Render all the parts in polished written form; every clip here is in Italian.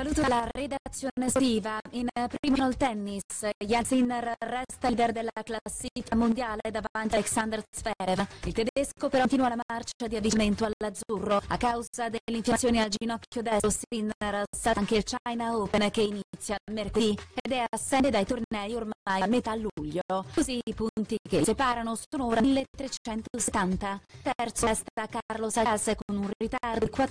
saluto alla redazione estiva. In primo al tennis, Jan Sinner resta leader della classifica mondiale davanti a Alexander Zverev. Il tedesco però continua la marcia di avvicinamento all'azzurro. A causa dell'infiammazione al ginocchio destro, Sinner sa anche il China Open che inizia mercoledì ed è assente dai tornei ormai a metà luglio. Così i punti che li separano sono ora 1370. Terzo resta Carlos Alcaraz con un ritardo di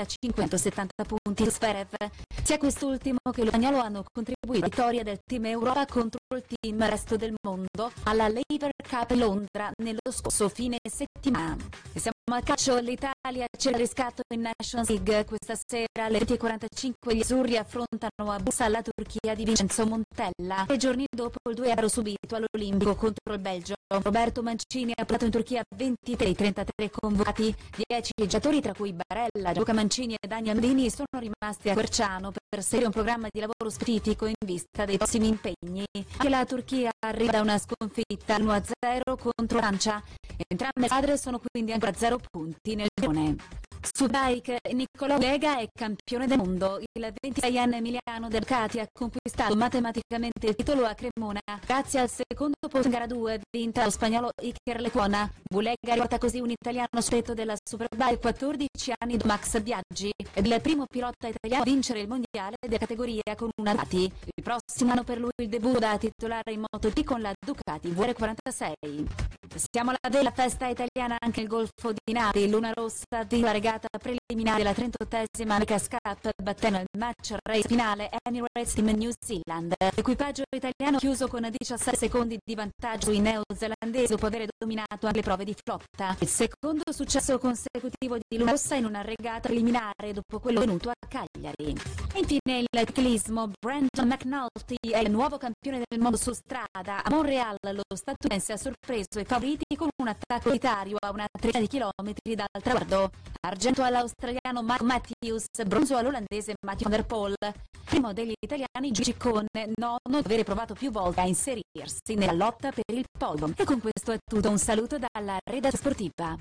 4570 punti. Zverev. Sia quest'ultimo che lo spagnolo hanno contribuito alla vittoria del team Europa contro il team resto del mondo alla Laver Cup Londra nello scorso fine settimana. E siamo al calcio. L'Italia c'è il riscatto in Nations League. Questa sera alle 20:45 gli azzurri affrontano a Bursa la Turchia di Vincenzo Montella. 3 giorni dopo il 2-0 subito all'Olimpico contro il Belgio. Roberto Mancini ha portato in Turchia 23 i 33 convocati. 10 giocatori, tra cui Barella, Gianluca Mancini e Daniel Maldini, sono rimasti a Querciano per seguire un programma di lavoro specifico in vista dei prossimi impegni. Anche la Turchia arriva da una sconfitta 1-0 contro Francia. Entrambe le squadre sono quindi ancora a 0 punti nel girone. Su bike, Nicolò Lega è campione del mondo. Il 26enne Emiliano Del Cati ha conquistato matematicamente il titolo a Cremona grazie al secondo posto in gara 2 vinta lo spagnolo Iker Lecuona. Bulega arrivata così un italiano aspetto della Superbike 14 anni dopo Max Biaggi ed il primo pilota italiano a vincere il mondiale della categoria con una Ducati. Il prossimo anno per lui il debutto da titolare in MotoGP con la Ducati VR46. Siamo alla vela festa italiana anche il Golfo di Napoli. Luna Rossa di la regata preliminare della 38esima America's Cup battendo il match race finale Emirates Team New Zealand. L'equipaggio italiano chiuso con 17 secondi di vantaggio sui neozelandesi dopo aver dominato anche le prove di flotta. Il secondo successo consecutivo di Luna Rossa in una regata preliminare dopo quello venuto a Cagliari. E infine il ciclismo. Brandon McNulty è il nuovo campione del mondo su strada. A Montreal lo statunitense ha sorpreso i favoriti con un attacco elitario a una trentina di chilometri dal traguardo. Argento all'australiano Mark Matthews, bronzo all'olandese Mathieu van der Poel. Primo degli italiani Gigi Con, nono di aver provato più volte a inserirsi nella lotta per il podium. E con questo è tutto, un saluto dalla redazione sportiva.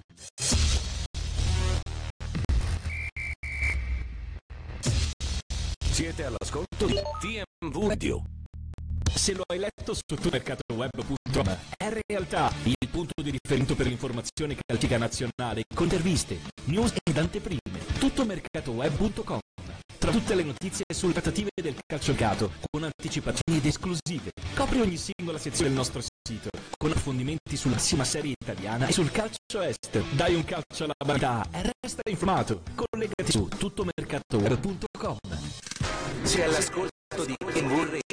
Siete all'ascolto di TMV Radio. Se lo hai letto su tuttomercatoweb.com, è in realtà il punto di riferimento per l'informazione calcistica nazionale, con interviste, news ed anteprime. Tuttomercatoweb.com. Tra tutte le notizie sulle trattative del calciomercato, con anticipazioni ed esclusive. Copri ogni singola sezione del nostro sito, con approfondimenti sulla massima serie italiana e sul calcio estero. Dai un calcio alla banalità e resta informato. Collegati su tuttomercatoweb.com. Sei all'ascolto di TMV Radio.